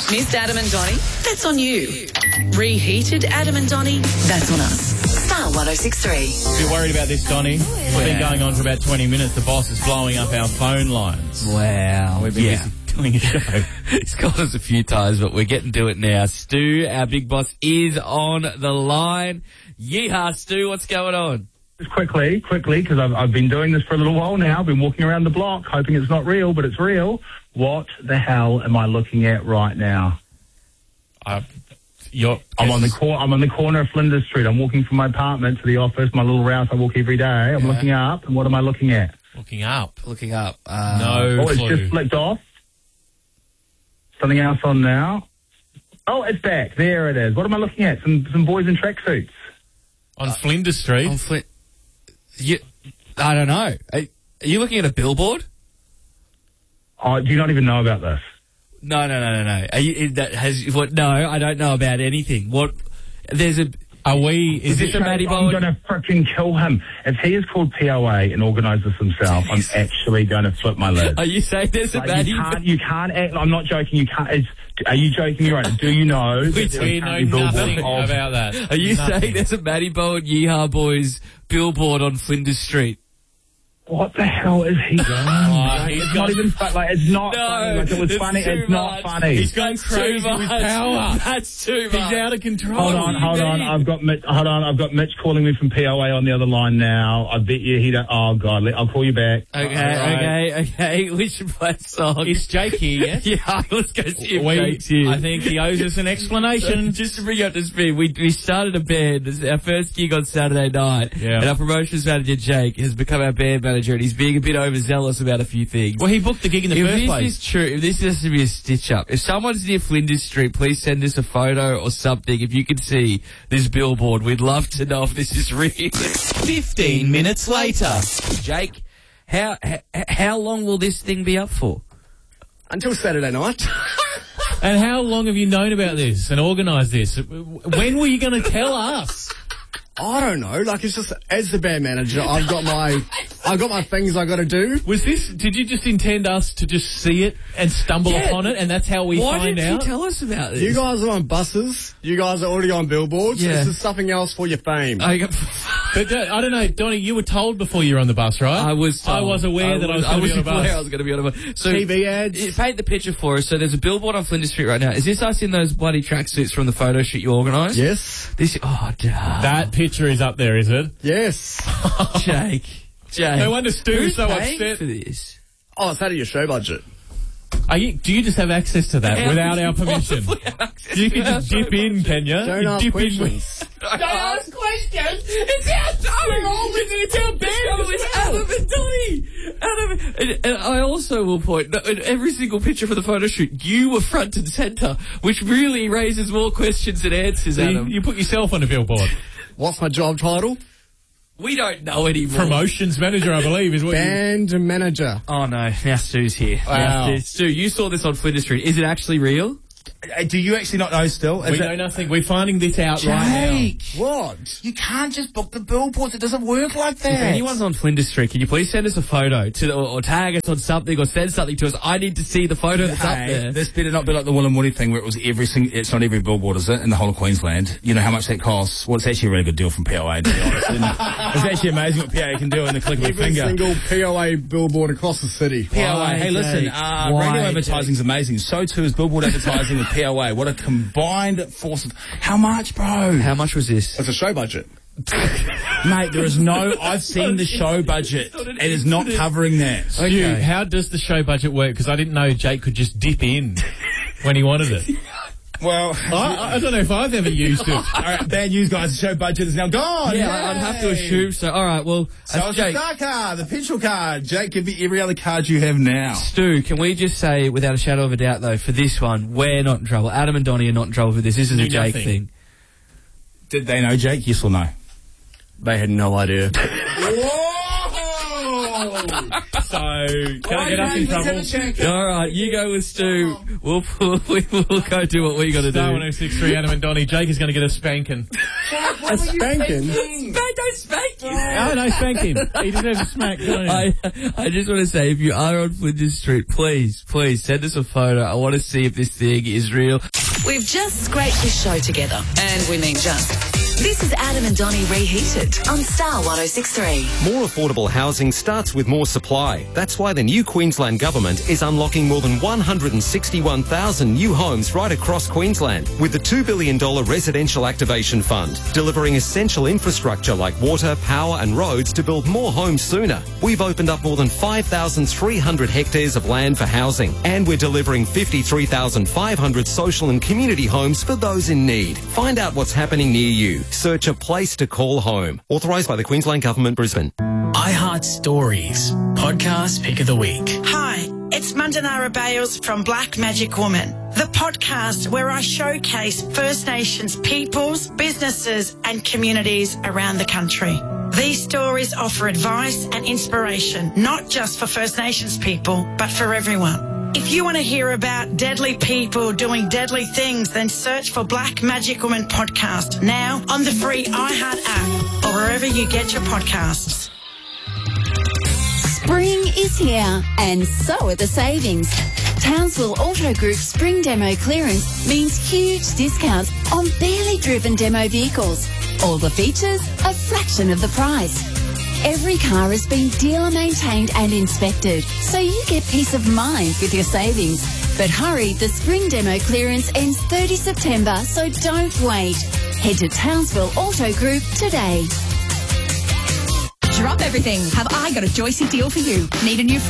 Missed Adam and Donnie? That's on you. Reheated Adam and Donnie? That's on us. Star 106.3. You're worried about this, Donnie? It's been going on for about 20 minutes. The boss is blowing up our phone lines. Wow. We've been busy doing a show. He's called us a few times, but we're getting to it now. Stu, our big boss, is on the line. Yeehaw, Stu, what's going on? Just quickly, because I've been doing this for a little while now. I've been walking around the block, hoping it's not real, but it's real. What the hell am I looking at right now? I'm on the corner of Flinders Street. I'm walking from my apartment to the office, my little route I walk every day. I'm looking up, and what am I looking at? Looking up. No it's clue. just flicked off. Something else on now. Oh, it's back. There it is. What am I looking at? Some boys in tracksuits. On Flinders Street? I don't know. Are you looking at a billboard? Oh, do you not even know about this? No. Are you, no, I don't know about anything. Is this a Matty Bowen? I'm going to freaking kill him. If he is called POA and organises himself, I'm actually going to flip my lid. Are you saying there's a Matty? You can't act. I'm not joking. You can't. Are you joking me right now? Do you know? We know nothing about that. Are you saying there's a Matty Bowen Yeehaw Boys billboard on Flinders Street? What the hell is he doing? It's not even funny. It's not funny. Like, it was funny. It's not funny. He's going crazy with power. That's too much. He's out of control. Hold on. I've got Mitch calling me from POA on the other line now. I bet you he don't. Oh God, I'll call you back. Okay. We should play a song. Is Jake here yet? Yeah, let's go see if Jake's here. I think he owes us an explanation. Just to bring up to speed, we started a band. This is our first gig on Saturday night. Yeah. And our promotions manager, Jake, has become our band manager, and he's being a bit overzealous about a few things. Well, he booked the gig in the first place. If this is true, if this has to be a stitch-up, if someone's near Flinders Street, please send us a photo or something. If you can see this billboard, we'd love to know if this is real. 15 minutes later. Jake, how long will this thing be up for? Until Saturday night. And how long have you known about this and organised this? When were you going to tell us? I don't know. Like, it's just, as the band manager, I've got my things I got to do. Did you just intend us to just see it and stumble upon it, and that's how we find out? Why didn't you tell us about this? You guys are on buses. You guys are already on billboards. Yeah. This is something else for your fame. But I don't know, Donnie, you were told before you were on the bus, right? I was told. I was aware that I was going to be on a bus. I was going to be on a bus. So, TV ads. Paint the picture for us. So there's a billboard on Flinders Street right now. Is this us in those bloody tracksuits from the photo shoot you organised? Yes. That picture is up there, is it? Yes. Jake. No wonder Stu's so paying upset for this. Oh, it's out of your show budget. Do you just have access to that without our permission? You can just dip in, can you? Don't ask questions. Don't ask questions. It's our band. It's Adam and Donnie. And I also will point, in every single picture for the photo shoot, you were front and centre, which really raises more questions than answers, Adam. You put yourself on a billboard. What's my job title? We don't know anymore. Promotions manager, I believe, is what Band manager. Oh, no. Now Stu's here. Wow. Stu, you saw this on Flinders Street. Is it actually real? Do you actually not know still? We know nothing. We're finding this out right now. What? You can't just book the billboards. It doesn't work like that. If anyone's on Flinders Street, can you please send us a photo or tag us on something or send something to us? I need to see the photo that's up there. This better not be like the Will and Woody thing where it was it's not every billboard, is it, in the whole of Queensland? You know how much that costs? Well, it's actually a really good deal from POA, to be honest. Isn't it? It's actually amazing what POA can do in the click of a finger. Every single POA billboard across the city. POA, hey, listen, radio advertising's amazing. So too is billboard advertising with POA. What a combined force of... How much, bro? How much was this? It's a show budget. Mate, there is no... I've seen the show budget. It is not covering that. Stu, how does the show budget work? Because I didn't know Jake could just dip in when he wanted it. Well... I don't know if I've ever used it. All right, bad news, guys. The show budget is now gone. Yeah, I'd have to assume so. All right, well... So it's the star card, the petrol card. Jake, give me every other card you have now. Stu, can we just say, without a shadow of a doubt, though, for this one, we're not in trouble. Adam and Donnie are not in trouble for this. This is a Jake thing. Did they know Jake? Yes or no? They had no idea. Whoa! So, can I get us in trouble? All right, you go with Stu. We'll go do what we got to do. Star 1063, Adam and Donnie. Jake is going to get a spanking. A spanking? Don't spank you. No, spank him. He deserves a smack, don't he? I just want to say, if you are on Flinders Street, please send us a photo. I want to see if this thing is real. We've just scraped this show together, and we mean just. This is Adam and Donnie Reheated on Star 1063. More affordable housing starts with more supply. That's why the new Queensland Government is unlocking more than 161,000 new homes right across Queensland with the $2 billion Residential Activation Fund, delivering essential infrastructure like water, power and roads to build more homes sooner. We've opened up more than 5,300 hectares of land for housing, and we're delivering 53,500 social and community homes for those in need. Find out what's happening near you. Search a place to call home. Authorised by the Queensland Government, Brisbane. iHeart Stories, podcast pick of the week. Hi, it's Mandanara Bales from Black Magic Woman, the podcast where I showcase First Nations peoples, businesses and communities around the country. These stories offer advice and inspiration, not just for First Nations people, but for everyone. If you want to hear about deadly people doing deadly things, then search for Black Magic Woman podcast now on the free iHeart app or wherever you get your podcasts. Spring is here, and so are the savings. Townsville Auto Group's spring demo clearance means huge discounts on barely driven demo vehicles. All the features, a fraction of the price. Every car has been dealer maintained and inspected, so you get peace of mind with your savings. But hurry, the spring demo clearance ends 30 September, so don't wait. Head to Townsville Auto Group today. Drop everything. Have I got a Joycey deal for you? Need a new